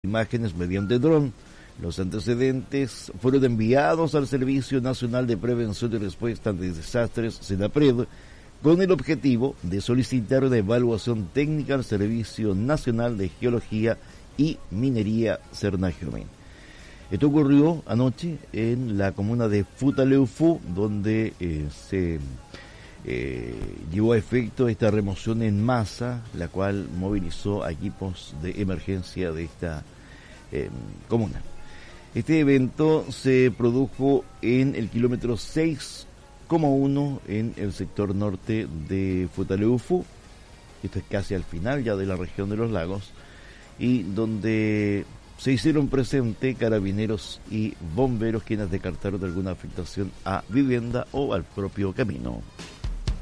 imágenes mediante dron. Los antecedentes fueron enviados al Servicio Nacional de Prevención y Respuesta ante Desastres, SENAPRED, con el objetivo de solicitar una evaluación técnica al Servicio Nacional de Geología y Minería, SERNAGEOMIN. Esto ocurrió anoche en la comuna de Futaleufú, donde se llevó a efecto esta remoción en masa, la cual movilizó a equipos de emergencia de esta comuna. Este evento se produjo en el kilómetro 6,1 en el sector norte de Futaleufú. Esto es casi al final ya de la región de los lagos, y donde se hicieron presente carabineros y bomberos, quienes descartaron alguna afectación a vivienda o al propio camino.